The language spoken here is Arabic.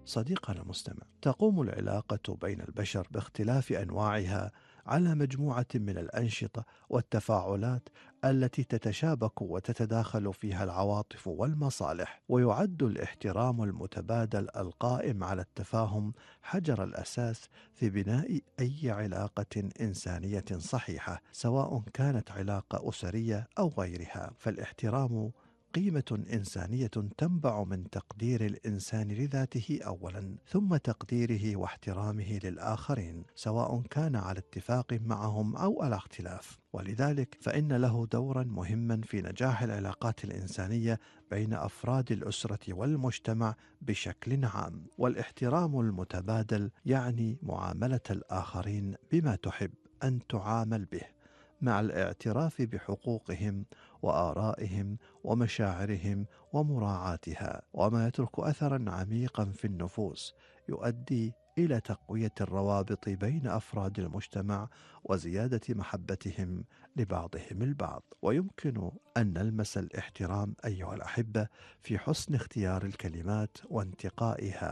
صديقنا المستمع، تقوم العلاقة بين البشر باختلاف أنواعها على مجموعة من الأنشطة والتفاعلات التي تتشابك وتتداخل فيها العواطف والمصالح، ويعد الاحترام المتبادل القائم على التفاهم حجر الأساس في بناء أي علاقة إنسانية صحيحة، سواء كانت علاقة أسرية أو غيرها. فالاحترام قيمة إنسانية تنبع من تقدير الإنسان لذاته أولا، ثم تقديره واحترامه للآخرين، سواء كان على اتفاق معهم أو على اختلاف. ولذلك فإن له دورا مهما في نجاح العلاقات الإنسانية بين أفراد الأسرة والمجتمع بشكل عام. والاحترام المتبادل يعني معاملة الآخرين بما تحب أن تعامل به، مع الاعتراف بحقوقهم وآرائهم ومشاعرهم ومراعاتها، وما يترك أثرا عميقا في النفوس يؤدي إلى تقوية الروابط بين أفراد المجتمع وزيادة محبتهم لبعضهم البعض. ويمكن أن نلمس الاحترام أيها الأحبة في حسن اختيار الكلمات وانتقائها